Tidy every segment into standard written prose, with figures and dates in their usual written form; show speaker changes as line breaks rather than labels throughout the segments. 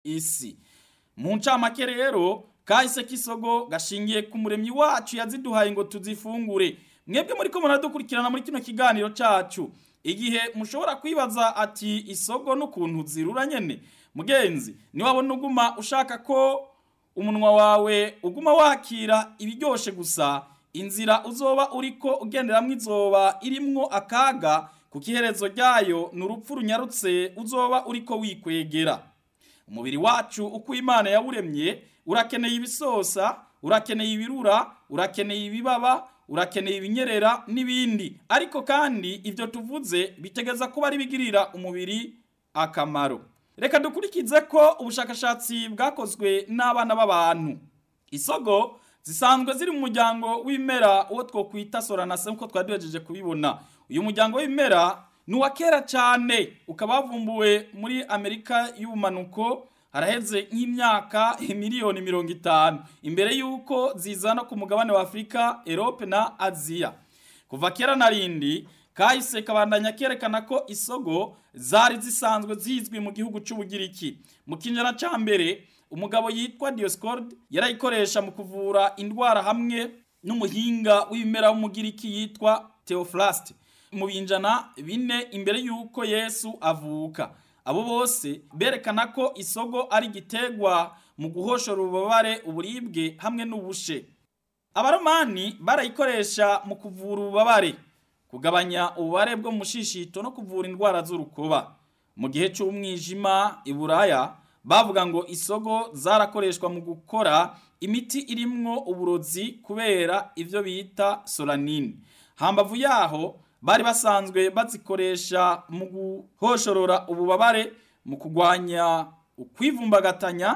isi. Mu ncamake rero kahise k'isogo gashingiye ku muremyi wacu yaziduhaye ngo tuzifungure. Mwebwe muriko muradukurikirana muri kino kiganiro cacu, igihe mushobora kwibaza ati isogo n'ukuntu zirura nyene, mugenzi niwabona uguma ushaka ko umunwa wawe uguma wakira ibiryoshe gusa, inzira uzoba uriko ugenderamwo izoba irimwo akaga, kuko iherezo ryayo ni urupfu runyarutse uzoba uriko wikwegera. Umubiri wacu uko Imana yawuremye urakeneye ibisosa, urakeneye ibirura, urakeneye ibibaba, urakeneye ibinyerera n'ibindi, ariko kandi ivyo tuvuze bitegeza kuba ari bigirira umubiri akamaro. Reka dukurikize ko ubushakashatsi bwakozwe n'abana b'abantu. Isogo zisanzwe ziri mu muryango w'ibimera uwo twokwita Solanacea nkuko twaduhejeje kubibona. Uyu muryango w'ibimera ni uwa kera cyane, ukaba wavumbuwe muri Amerika y'ubumanuko haraheze nk'imyaka miliyoni 50 imbere y'uko zizana ku mugabane wa Afrika, Europe na Aziya. Kuva kera narindi kahise kabandanya kerekana ko isogo zari zisanzwe zizwi mu gihugu c'Ubugiriki. Mu kinyejana ca mbere umugabo yitwa Dioscorde yarayikoresha mu kuvura indwara hamwe n'umuhinga w'ibimera w'umugiriki yitwa Theophrast mu binjana 4 imbere y'uko Yesu avuka. Abo bose berekana ko isogo ari gitegwa mu guhoshora ububabare, uburibwe hamwe n'ubushe. Abaromani barayikoresha mu kuvura ububabare, kugabanya ububare bwo mushishito no kuvura indwara z'urukoba. Mu gihe c'umwijima i Buraya bavuga ngo isogo zarakoreshwa mu gukora imiti irimwo uburozi kubera ivyo bita solanine. Hambavu yaho bari basanzwe bazikoresha mu guhoshorora ububabare, mu kugwanya ukwivumbagatanya,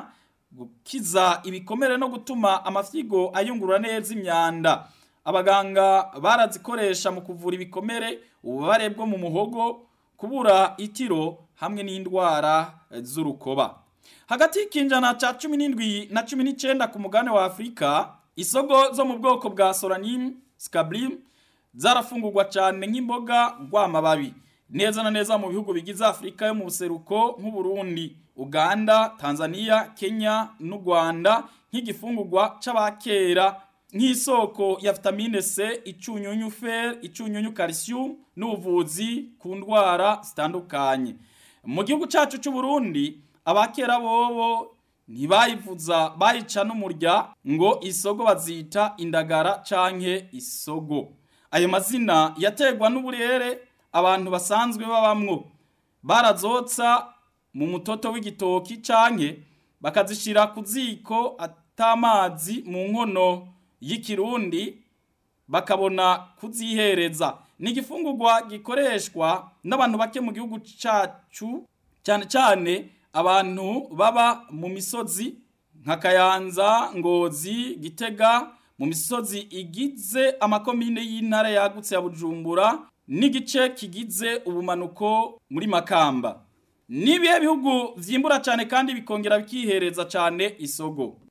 gukiza ibikomere no gutuma amafyigo ayungurura neza imyanda. Abaganga barazikoresha mu kuvura ibikomere, ububabare bwo mu muhogo, kubura itiro hamwe n'indwara z'urukoba. Hagati y'ikinjana ca 17 na 19 ku mugabane wa Afrika, isogo zo mu bwoko bwa Solanine scabrium zarafungurwa cyane nk'imboga rw'amababi. Neza na neza mu bihugu bigize Afrika yo mu buseruko nk'u Burundi, Uganda, Tanzania, Kenya n'u Rwanda nk'igifungurwa c'abakera, nk'isoko ya vitamine C, icunyunyu fer, icunyunyu calcium n'ubuvuzi ku ndwara zitandukanye. Mu gihugu cacu c'u Burundi abakera bobo ntibayivuza, bayica n'umurya ngo isogo bazita indagara canke isogo. Ayo mazina yategwa n'uburere abantu basanzwe babamwo. Barazotsa mu mutoto w'igitoki canke bakazishira ku ziko atamazi mu nkono y'ikirundi bakabona kuzihereza. Ni igifungurwa gikoreshwa n'abantu bake mu gihugu cacu, cyane cyane abantu baba mu misozi nka Kayanza, Ngozi, Gitega, mu misozi igize amakomine y'intara yagutse ya Bujumbura n'igice kigize ubumanuko muri Makamba. Nibihe bihugu vyimbura cyane kandi bikongera bikihereza cyane isogo.